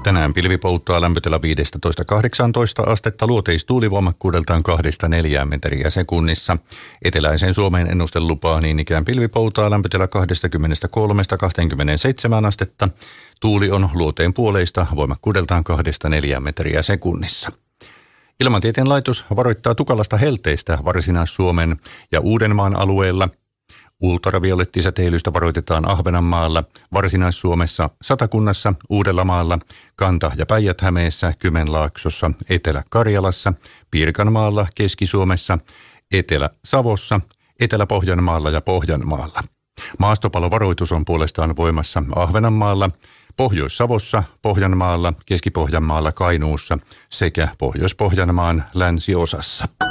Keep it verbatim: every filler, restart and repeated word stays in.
Tänään pilvi polttaa lämpötila viisitoista kahdeksantoista astetta, luoteistuulivoimakkuudeltaan kahdesta neljään metriä sekunnissa. Eteläiseen Suomeen ennuste lupaa niin ikään pilvi polttaa lämpötila kaksikymmentäkolme kaksikymmentäseitsemän astetta. Tuuli on luoteen puoleista voimakkuudeltaan kahdesta neljään metriä sekunnissa. Ilmatieteen laitos varoittaa tukalasta helteistä Varsinais-Suomen ja Uudenmaan alueella. Ultraviolettisäteilystä varoitetaan Ahvenanmaalla, Varsinais-Suomessa, Satakunnassa, Uudellamaalla, Kanta- ja Päijät-Hämeessä, Kymenlaaksossa, Etelä-Karjalassa, Pirkanmaalla, Keski-Suomessa, Etelä-Savossa, Etelä-Pohjanmaalla ja Pohjanmaalla. Maastopalovaroitus on puolestaan voimassa Ahvenanmaalla, Pohjois-Savossa, Pohjanmaalla, Keski-Pohjanmaalla, Kainuussa sekä Pohjois-Pohjanmaan länsiosassa.